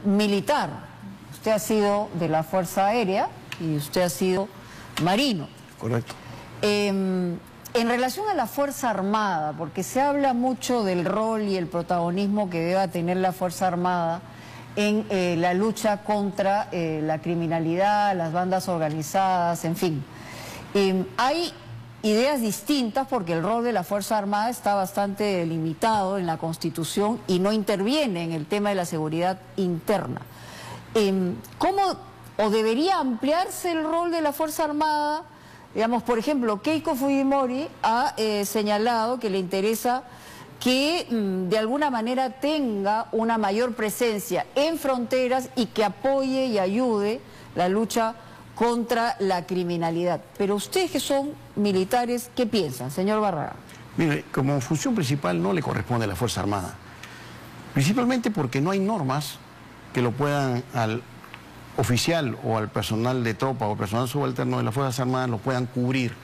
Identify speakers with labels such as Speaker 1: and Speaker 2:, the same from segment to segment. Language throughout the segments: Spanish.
Speaker 1: militar, usted ha sido de la Fuerza Aérea y usted ha sido marino.
Speaker 2: Correcto.
Speaker 1: En relación a la Fuerza Armada, porque se habla mucho del rol y el protagonismo que deba tener la Fuerza Armada en la lucha contra la criminalidad, las bandas organizadas, en fin. Hay ideas distintas porque el rol de la Fuerza Armada está bastante limitado en la Constitución y no interviene en el tema de la seguridad interna. ¿Cómo o debería ampliarse el rol de la Fuerza Armada? Digamos, por ejemplo, Keiko Fujimori ha señalado que le interesa que de alguna manera tenga una mayor presencia en fronteras y que apoye y ayude la lucha contra la criminalidad. Pero ustedes que son militares, ¿qué piensan, señor Barragán?
Speaker 2: Mire, como función principal no le corresponde a la Fuerza Armada, principalmente porque no hay normas que lo puedan al oficial o al personal de tropa o personal subalterno de las Fuerzas Armadas lo puedan cubrir.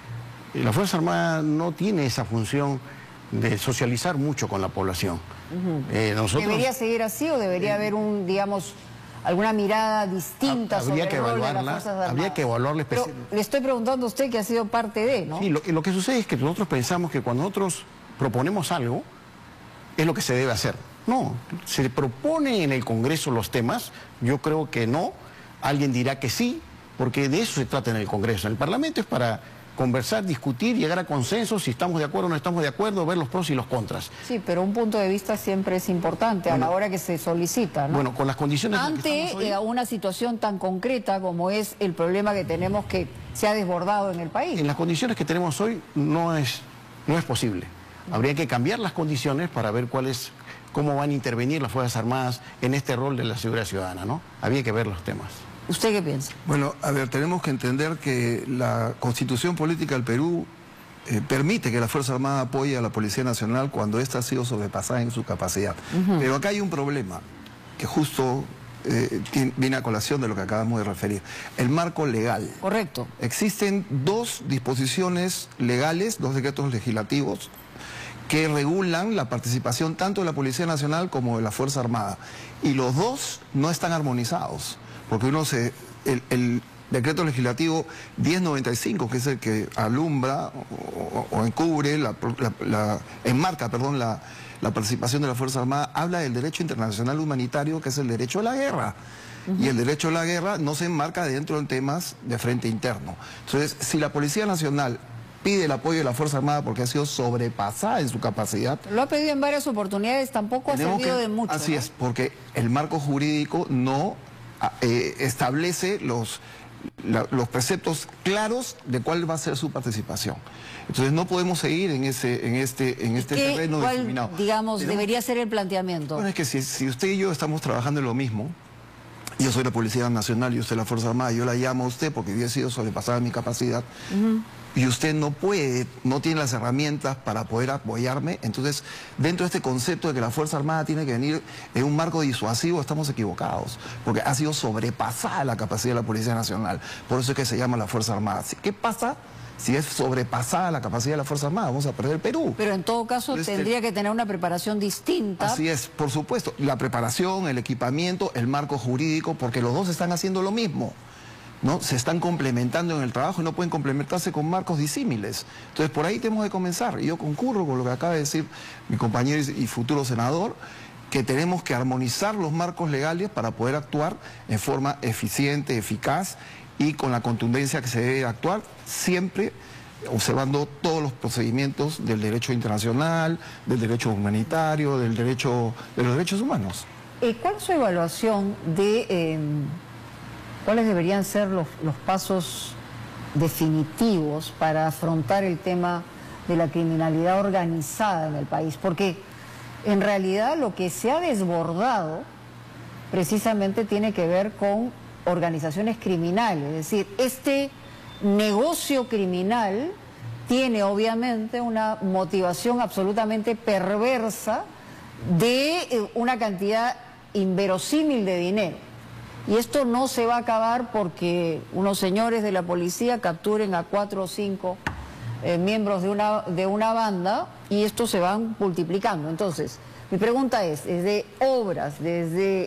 Speaker 2: La Fuerza Armada no tiene esa función de socializar mucho con la población.
Speaker 1: ¿Debería seguir así o debería haber digamos, alguna mirada distinta sobre el rol de las Fuerzas Armadas?
Speaker 2: Habría que evaluarla
Speaker 1: Pero le estoy preguntando a usted que ha sido parte de, ¿no?
Speaker 2: Sí, lo que sucede es que nosotros pensamos que cuando nosotros proponemos algo, es lo que se debe hacer. No, se propone en el Congreso los temas, yo creo que no, alguien dirá que sí, porque de eso se trata en el Congreso. El Parlamento es para conversar, discutir, llegar a consensos, si estamos de acuerdo o no estamos de acuerdo, ver los pros y los contras.
Speaker 1: Sí, pero un punto de vista siempre es importante a la hora que se solicita, ¿no?
Speaker 2: Bueno, con las condiciones...
Speaker 1: Ante una situación tan concreta como es el problema que tenemos que se ha desbordado en el país.
Speaker 2: En las condiciones que tenemos hoy no es posible. Habría que cambiar las condiciones para ver cómo van a intervenir las Fuerzas Armadas en este rol de la seguridad ciudadana, ¿no? Había que ver los temas.
Speaker 1: ¿Usted qué piensa?
Speaker 3: Bueno, a ver, tenemos que entender que la Constitución Política del Perú permite que la Fuerza Armada apoye a la Policía Nacional cuando ésta ha sido sobrepasada en su capacidad. Pero acá hay un problema que justo viene a colación de lo que acabamos de referir. El marco legal.
Speaker 1: Correcto.
Speaker 3: Existen dos disposiciones legales, dos decretos legislativos, que regulan la participación tanto de la Policía Nacional como de la Fuerza Armada. Y los dos no están armonizados, porque el decreto legislativo 1095, que es el que alumbra o encubre, enmarca la participación de la Fuerza Armada, habla del derecho internacional humanitario, que es el derecho a la guerra. Y el derecho a la guerra no se enmarca dentro de temas de frente interno. Entonces, si la Policía Nacional pide el apoyo de la Fuerza Armada porque ha sido sobrepasada en su capacidad.
Speaker 1: Lo ha pedido en varias oportunidades, tampoco ha servido de mucho.
Speaker 3: Así
Speaker 1: ¿no?
Speaker 3: es, porque el marco jurídico no establece los preceptos claros de cuál va a ser su participación. Entonces no podemos seguir en este terreno difuminado.
Speaker 1: Digamos, debería ser el planteamiento.
Speaker 3: Bueno, es que si usted y yo estamos trabajando en lo mismo, yo soy la Policía Nacional y usted la Fuerza Armada, yo la llamo a usted porque yo he sido sobrepasada en mi capacidad, y usted no tiene las herramientas para poder apoyarme, entonces dentro de este concepto de que la Fuerza Armada tiene que venir en un marco disuasivo, estamos equivocados, porque ha sido sobrepasada la capacidad de la Policía Nacional, por eso es que se llama la Fuerza Armada. ¿Qué pasa si es sobrepasada la capacidad de la Fuerza Armada? Vamos a perder el Perú.
Speaker 1: Pero en todo caso tendría que tener una preparación distinta.
Speaker 3: Así es, por supuesto, la preparación, el equipamiento, el marco jurídico, porque los dos están haciendo lo mismo, ¿no? Se están complementando en el trabajo y no pueden complementarse con marcos disímiles. Entonces, por ahí tenemos que comenzar. Y yo concurro con lo que acaba de decir mi compañero y futuro senador, que tenemos que armonizar los marcos legales para poder actuar en forma eficiente, eficaz y con la contundencia que se debe actuar, siempre observando todos los procedimientos del derecho internacional, del derecho humanitario, de los derechos humanos.
Speaker 1: ¿Cuál es su evaluación de cuáles deberían ser los pasos definitivos para afrontar el tema de la criminalidad organizada en el país? Porque en realidad lo que se ha desbordado precisamente tiene que ver con organizaciones criminales, es decir, este negocio criminal tiene obviamente una motivación absolutamente perversa de una cantidad inverosímil de dinero. Y esto no se va a acabar porque unos señores de la policía capturen a 4 o 5 miembros de una banda y estos se van multiplicando. Entonces, mi pregunta es, desde obras, desde